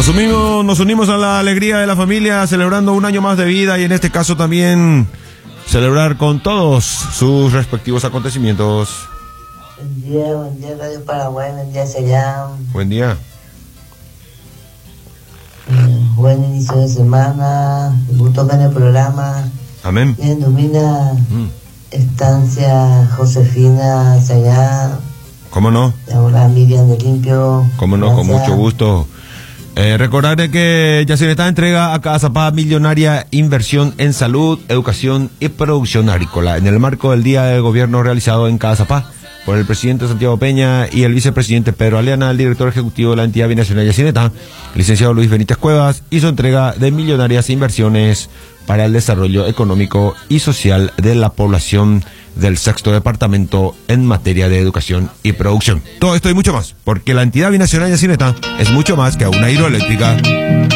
Nos unimos a la alegría de la familia celebrando un año más de vida y en este caso también celebrar con todos sus respectivos acontecimientos. Buen día Radio Paraguay, buen día Sayam. Buen día. Buen inicio de semana, gusto en el programa. Amén. Bien, domina estancia Josefina Sayam. ¿Cómo no? Hola Miriam de Limpio. ¿Cómo no? Gracias. Con mucho gusto. Recordarle que Yacyretá entrega a Casapá millonaria inversión en salud, educación y producción agrícola en el marco del Día del Gobierno realizado en Casapá por el presidente Santiago Peña y el vicepresidente Pedro Aleana. El director ejecutivo de la entidad binacional Yacyretá, licenciado Luis Benítez Cuevas, hizo entrega de millonarias inversiones para el desarrollo económico y social de la población del sexto departamento en materia de educación y producción. Todo esto y mucho más, porque la entidad binacional Yacyretá es mucho más que una hidroeléctrica.